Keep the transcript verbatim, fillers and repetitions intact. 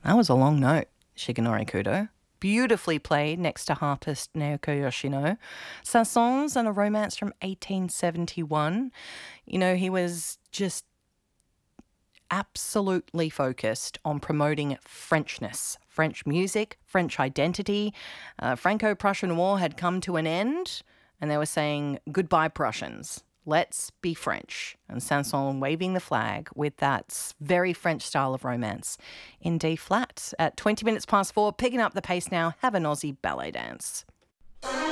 That was a long note, Shigenori Kudo. Beautifully played next to harpist Naoko Yoshino. Sansons and a Romance from eighteen seventy-one. You know, he was just absolutely focused on promoting Frenchness, French music, French identity. Uh, Franco-Prussian War had come to an end, and they were saying, goodbye, Prussians. Let's be French. And Sanson waving the flag with that very French style of romance in D flat at twenty minutes past four, picking up the pace now. Have an Aussie ballet dance.